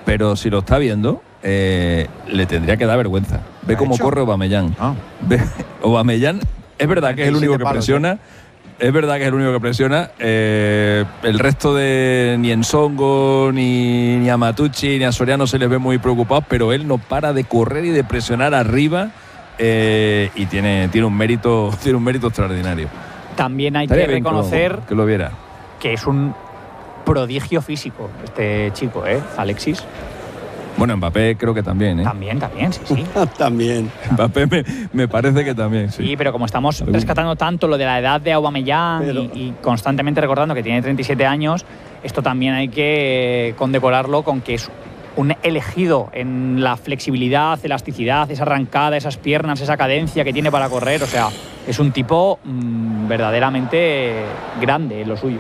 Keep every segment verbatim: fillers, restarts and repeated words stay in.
pero si lo está viendo, eh, le tendría que dar vergüenza. Ve cómo corre Aubameyang. Ah. Ve, Aubameyang, es verdad que es el único que presiona. Es verdad que es el único que presiona. Eh, el resto de ni Ensongo, ni, ni a Matucci, ni a Soriano se les ve muy preocupados, pero él no para de correr y de presionar arriba eh, y tiene, tiene un mérito, tiene un mérito extraordinario. También hay Estaría que reconocer que lo, que lo viera. Que es un prodigio físico este chico, ¿eh? Alexis. Bueno, Mbappé creo que también, ¿eh? También, también, sí, sí. También. Mbappé me, me parece que también, sí. Sí, pero como estamos rescatando tanto lo de la edad de Aubameyang pero... y, y constantemente recordando que tiene treinta y siete años, esto también hay que condecorarlo con que es un elegido en la flexibilidad, elasticidad, esa arrancada, esas piernas, esa cadencia que tiene para correr. O sea, es un tipo mmm, verdaderamente grande en lo suyo.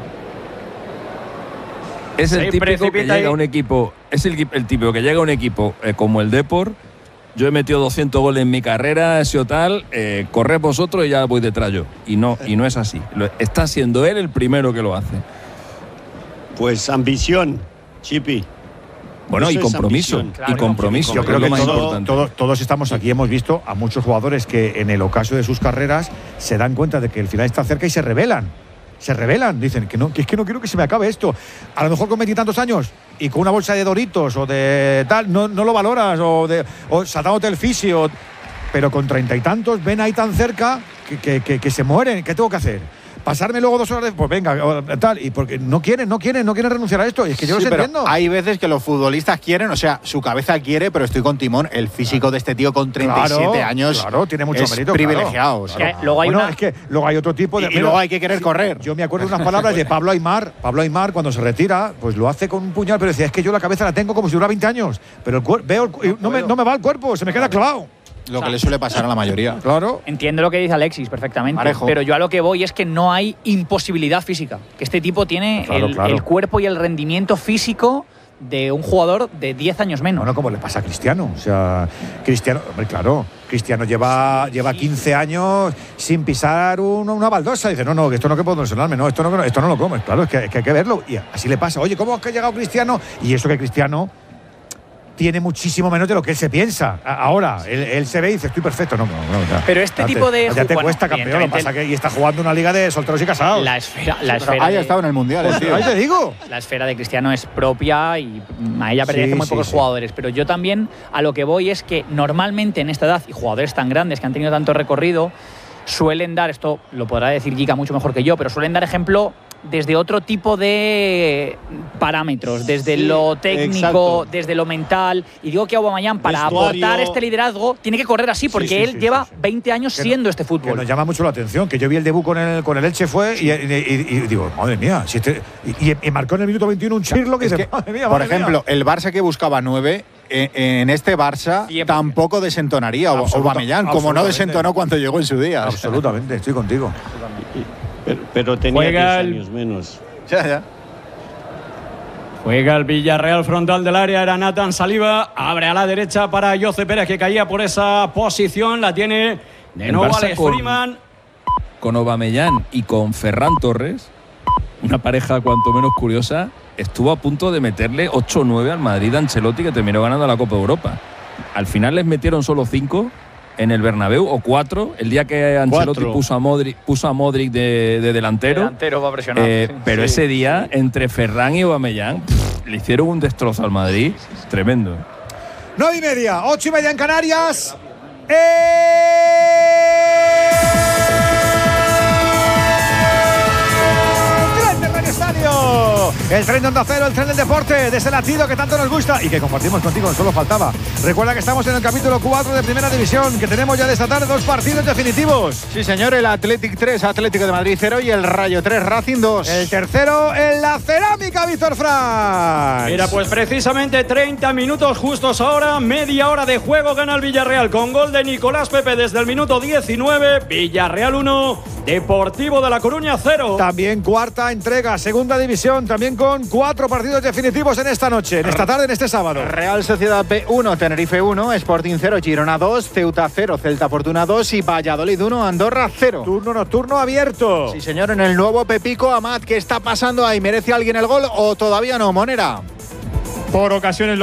Es el típico que llega a un equipo, es el, el típico que llega a un equipo eh, como el Depor. Yo he metido doscientos goles en mi carrera, he sido tal, eh, corred vosotros y ya voy detrás yo. Y no, y no es así. Lo, está siendo él el primero que lo hace. Pues ambición, Chipi. Bueno, y compromiso. Claro, y compromiso. Yo creo que todo, todo, todos estamos aquí, hemos visto a muchos jugadores que en el ocaso de sus carreras se dan cuenta de que el final está cerca y se rebelan. Se rebelan, dicen que no, que es que no quiero que se me acabe esto. A lo mejor con veintitantos años y con una bolsa de Doritos o de tal, no, no lo valoras, o, de, o saltándote el fisio, pero con treinta y tantos ven ahí tan cerca que, que, que, que se mueren. ¿Qué tengo que hacer? Pasarme luego dos horas de, pues venga, tal, y porque no quieren, no quieren, no quieren renunciar a esto. Y es que yo sí, los entiendo. Hay veces que los futbolistas quieren, o sea, su cabeza quiere, pero estoy con Timón, el físico de este tío con treinta y siete claro, años claro, tiene mucho es mérito, privilegiado. Claro. Claro. Es que luego hay bueno, una... es que luego hay otro tipo de. Y, y luego hay que querer correr. Yo me acuerdo de unas palabras de Pablo Aimar. Pablo Aimar, cuando se retira, pues lo hace con un puñal, pero decía, es que yo la cabeza la tengo como si tuviera veinte años, pero el cuerpo, veo, el, no, me, no me va el cuerpo, se me queda clavado. Lo que le suele pasar a la mayoría. Claro. Entiendo lo que dice Alexis perfectamente. Parejo. Pero yo a lo que voy es que no hay imposibilidad física. Que este tipo tiene claro, el, claro. el cuerpo y el rendimiento físico de un jugador de diez años menos. Bueno, como le pasa a Cristiano. O sea, Cristiano, hombre, claro, Cristiano lleva, lleva quince años sin pisar una, una baldosa. Dice, no, no, que esto no que puedo mencionarme, no, esto no, esto no lo comes. Claro, es que, es que hay que verlo. Y así le pasa. Oye, ¿cómo es que ha llegado Cristiano? Y eso que Cristiano tiene muchísimo menos de lo que él se piensa. Ahora, él, él se ve y dice, estoy perfecto. No, no, no. Ya, pero este ya tipo te, de... Ya te bueno, cuesta, campeón. Lo que pasa que y está jugando una liga de solteros y casados. La esfera, la esfera ahí ha estado en el Mundial, pues, tío. Ahí te digo. La esfera de Cristiano es propia y a ella pertenece sí, muy sí, pocos sí. jugadores. Pero yo también a lo que voy es que normalmente en esta edad, y jugadores tan grandes que han tenido tanto recorrido, suelen dar, esto lo podrá decir Giga mucho mejor que yo, pero suelen dar ejemplo desde otro tipo de parámetros, desde sí, lo técnico, exacto. desde lo mental. Y digo que Aubameyang, para Vestuario. aportar este liderazgo, tiene que correr así, porque sí, sí, él sí, lleva sí, sí. veinte años que siendo no, este fútbol. Que nos llama mucho la atención, que yo vi el debut con el, con el Elche fue sí. y, y, y, y digo, madre mía, si este, y, y, y marcó en el minuto veintiuno un chirlo que, es dice, que madre mía, por madre ejemplo, mía. el Barça que buscaba nueve, en este Barça sí, tampoco desentonaría Absoluta, Aubameyang, como no desentonó cuando llegó en su día. Absolutamente, estoy contigo. Pero, pero tenía Juega diez el... años menos. Ya, ya. Juega el Villarreal frontal del área, era Nathan Saliba, abre a la derecha para Jose Pérez, que caía por esa posición, la tiene de nuevo Alex Freeman. Con Aubameyang y con Ferran Torres, una pareja cuanto menos curiosa, estuvo a punto de meterle ocho nueve al Madrid de Ancelotti, que terminó ganando la Copa de Europa. Al final les metieron solo cinco en el Bernabéu, o cuatro, el día que Ancelotti puso a Modric, puso a Modric de, de delantero. Delantero va a presionar. Eh, sí. Pero sí. ese día, entre Ferran y Aubameyang, pff, le hicieron un destrozo al Madrid. Tremendo. Nueve y media, ocho y media en Canarias. ¡Eh! El tren de Onda Cero, el tren del deporte, de ese latido que tanto nos gusta y que compartimos contigo, solo faltaba. Recuerda que estamos en el capítulo cuatro de Primera División, que tenemos ya de esta tarde dos partidos definitivos. Sí, señor, el Athletic tres, Atlético de Madrid cero y el Rayo tres, Racing dos. El tercero en la cerámica, Víctor Franz. Mira, pues precisamente treinta minutos justos ahora, media hora de juego gana el Villarreal con gol de Nicolás Pepe desde el minuto diecinueve, Villarreal uno, Deportivo de La Coruña cero. También cuarta entrega, Segunda División, también con cuatro partidos definitivos en esta noche, en esta tarde, en este sábado. Real Sociedad B uno, Tenerife uno, Sporting cero, Girona dos, Ceuta cero, Celta Fortuna dos y Valladolid uno, Andorra cero. Turno nocturno abierto. Sí, señor, en el nuevo Pepico Amat. ¿Qué está pasando ahí? ¿Merece alguien el gol o todavía no, Monera? Por ocasiones